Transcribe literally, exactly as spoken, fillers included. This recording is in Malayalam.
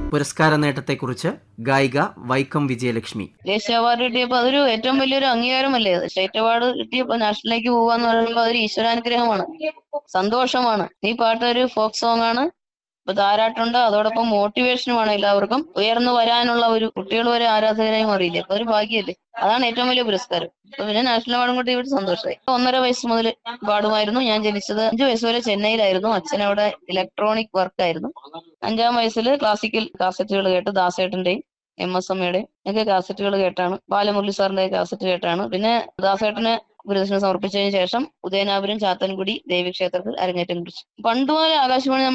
പുരസ്കാര നേട്ടത്തെക്കുറിച്ച് ഗായിക വൈക്കം വിജയലക്ഷ്മി. ദേശീയ അവാർഡ് കിട്ടിയപ്പോൾ അതൊരു ഏറ്റവും വലിയൊരു അംഗീകാരമല്ലേ. സ്റ്റേറ്റ് അവാർഡ് കിട്ടിയപ്പോൾ നാഷണലിലേക്ക് പോവാന്ന് പറയുമ്പോൾ അതൊരു ഈശ്വരാനുഗ്രഹമാണ്, സന്തോഷമാണ്. ഈ പാട്ട് ഒരു ഫോക്ക് സോങ് ആണ്. ഇപ്പൊ താരാട്ടുണ്ട്, അതോടൊപ്പം മോട്ടിവേഷനുമാണ് എല്ലാവർക്കും. ഉയർന്നു വരാനുള്ള ഒരു കുട്ടികൾ വരെ ആരാധകരായി മാറിയില്ലേ, അപ്പൊ ഒരു ഭാഗ്യല്ലേ. അതാണ് ഏറ്റവും വലിയ പുരസ്കാരം. അപ്പൊ പിന്നെ നാഷണൽ അവാർഡും കൂടി ഇവിടെ സന്തോഷമായി. ഒന്നര വയസ്സ് മുതൽ പാടുമായിരുന്നു. ഞാൻ ജനിച്ചത് അഞ്ചു വയസ്സ് വരെ ചെന്നൈയിലായിരുന്നു. അച്ഛൻ അവിടെ ഇലക്ട്രോണിക് വർക്കായിരുന്നു. അഞ്ചാം വയസ്സിൽ ക്ലാസിക്കൽ കാസറ്റുകൾ കേട്ട് ദാസേട്ടന്റെയും എം എസ് എമ്മയുടെയും ഒക്കെ കാസറ്റുകൾ കേട്ടാണ്, ബാലമുരളി സാറിന്റെ കാസറ്റ് കേട്ടാണ്. പിന്നെ ദാസേട്ടന് ഗുരുദക്ഷിണ സമർപ്പിച്ചതിന് ശേഷം ഉദയനാപുരം ചാത്തൻകുടി ദേവീക്ഷേത്രത്തിൽ അരങ്ങേറ്റം കുറിച്ചു. പണ്ടുപോലെ ആകാശവാണി